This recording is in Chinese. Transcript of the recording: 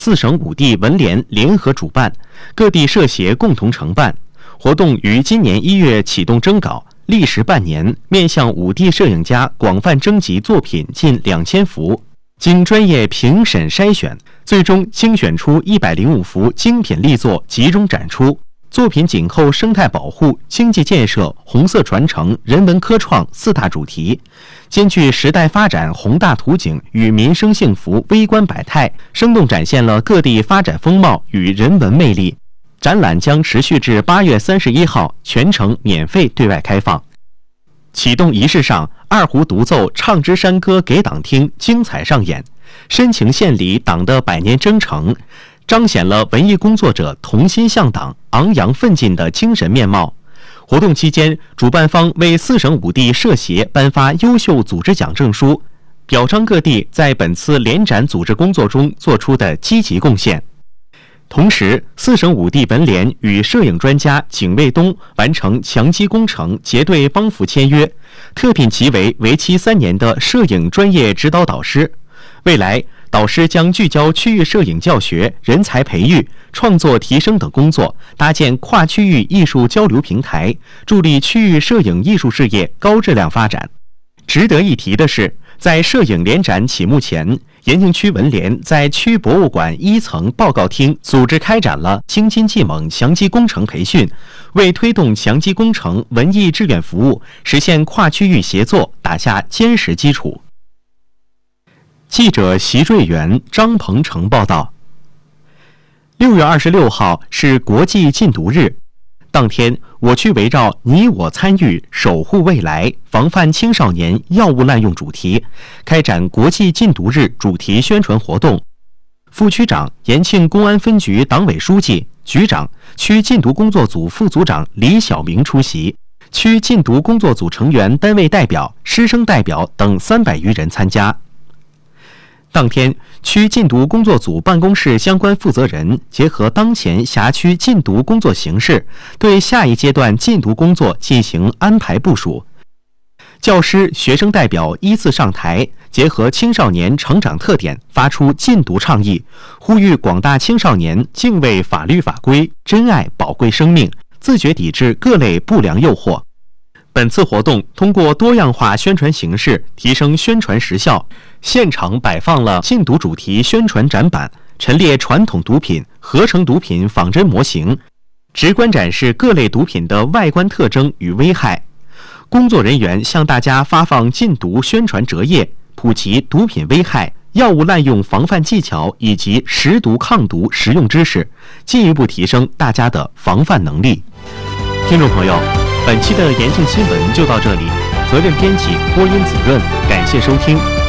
4省5地文联联合主办，各地社协共同承办。活动于今年1月启动征稿，历时半年，面向5地摄影家广泛征集作品近2000幅，经专业评审筛选，最终精选出105幅精品力作集中展出。作品紧扣生态保护、经济建设、红色传承、人文科创4大主题，兼具时代发展宏大图景与民生幸福微观百态，生动展现了各地发展风貌与人文魅力。展览将持续至8月31号，全程免费对外开放。启动仪式上，二胡独奏《唱支山歌》给党听精彩上演，深情献礼党的100年征程，彰显了文艺工作者同心向党、昂扬奋进的精神面貌。活动期间，主办方为4省5地社协颁发优秀组织奖证书，表彰各地在本次联展组织工作中做出的积极贡献。同时，4省5地文联与摄影专家景卫东完成强基工程结对帮扶签约，特聘其为期3年的摄影专业指导导师。未来，导师将聚焦区域摄影教学、人才培育、创作提升等工作，搭建跨区域艺术交流平台，助力区域摄影艺术事业高质量发展。值得一提的是，在摄影联展启幕前，延庆区文联在区博物馆1层报告厅组织开展了京津冀蒙强基工程培训，为推动强基工程文艺志愿服务、实现跨区域协作打下坚实基础。记者席瑞元、张鹏程报道。6月26号是国际禁毒日，当天，我区围绕“你我参与，守护未来，防范青少年药物滥用”主题，开展国际禁毒日主题宣传活动。副区长、延庆公安分局党委书记、局长、区禁毒工作组副组长李晓明出席，区禁毒工作组成员、单位代表、师生代表等300余人参加。当天，区禁毒工作组办公室相关负责人结合当前辖区禁毒工作形势，对下一阶段禁毒工作进行安排部署。教师、学生代表依次上台，结合青少年成长特点，发出禁毒倡议，呼吁广大青少年敬畏法律法规，珍爱宝贵生命，自觉抵制各类不良诱惑。本次活动通过多样化宣传形式提升宣传实效，现场摆放了禁毒主题宣传展板，陈列传统毒品、合成毒品仿真模型，直观展示各类毒品的外观特征与危害。工作人员向大家发放禁毒宣传折页，普及毒品危害、药物滥用防范技巧以及识毒抗毒实用知识，进一步提升大家的防范能力。听众朋友，本期的延庆新闻就到这里，责任编辑播音子润，感谢收听。